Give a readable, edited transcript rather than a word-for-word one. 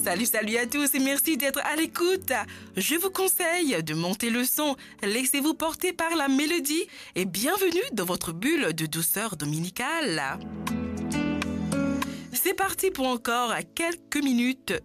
Salut à tous et merci d'être à l'écoute. Je vous conseille de monter le son, laissez-vous porter par la mélodie et bienvenue dans votre bulle de douceur dominicale. C'est parti pour encore quelques minutes